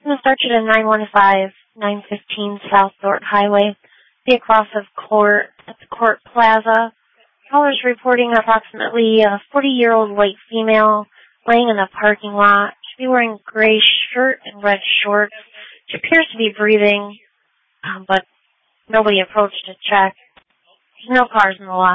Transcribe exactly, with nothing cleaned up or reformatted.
This started in nine one five, nine fifteen South Dort Highway, be across of Court, at the Court Plaza. Callers reporting approximately a forty-year-old white female laying in the parking lot. She'd be wearing a gray shirt and red shorts. She appears to be breathing, um, but nobody approached to check. There's no cars in the lot.